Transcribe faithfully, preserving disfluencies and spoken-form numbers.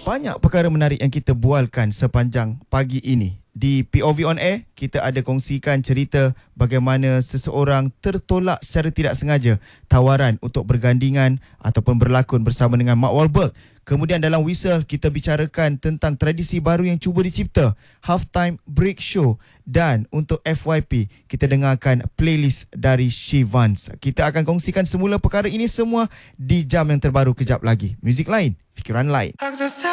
Banyak perkara menarik yang kita bualkan sepanjang pagi ini. Di P O V On Air, kita ada kongsikan cerita bagaimana seseorang tertolak secara tidak sengaja tawaran untuk bergandingan ataupun berlakon bersama dengan Mark Wahlberg. Kemudian dalam Whistle, kita bicarakan tentang tradisi baru yang cuba dicipta, Halftime Break Show. Dan untuk F Y P, kita dengarkan playlist dari Shivans. Kita akan kongsikan semula perkara ini semua di jam yang terbaru kejap lagi. Muzik lain, fikiran lain.